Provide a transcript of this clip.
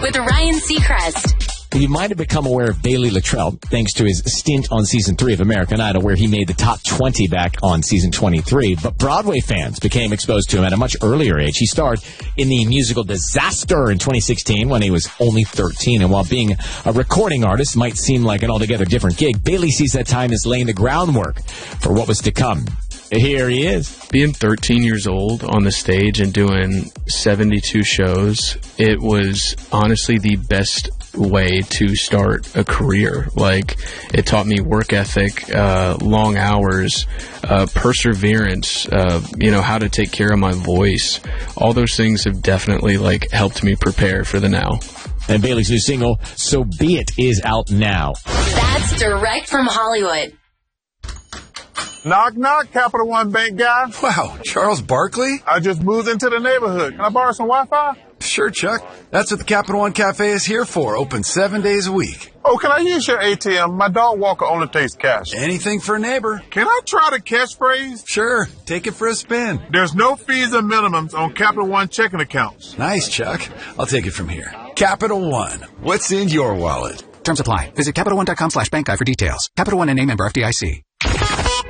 with Ryan Seacrest. You might have become aware of Bailey Littrell thanks to his stint on Season 3 of American Idol, where he made the top 20 back on Season 23. But Broadway fans became exposed to him at a much earlier age. He starred in the musical Disaster in 2016 when he was only 13. And while being a recording artist might seem like an altogether different gig, Bailey sees that time as laying the groundwork for what was to come. Here he is. Being 13 years old on the stage and doing 72 shows, it was honestly the best way to start a career. Like, it taught me work ethic, long hours, perseverance, how to take care of my voice. All those things have definitely helped me prepare for the now. And Bailey's new single, So Be It, is out now. That's direct from Hollywood. Knock, knock, Capital One Bank guy. Wow, Charles Barkley? I just moved into the neighborhood. Can I borrow some Wi-Fi? Sure, Chuck. That's what the Capital One Cafe is here for. Open 7 days a week. Oh, can I use your ATM? My dog walker only takes cash. Anything for a neighbor. Can I try the catchphrase? Sure. Take it for a spin. There's no fees or minimums on Capital One checking accounts. Nice, Chuck. I'll take it from here. Capital One. What's in your wallet? Terms apply. Visit CapitalOne.com/bankguide for details. Capital One, N.A., member FDIC.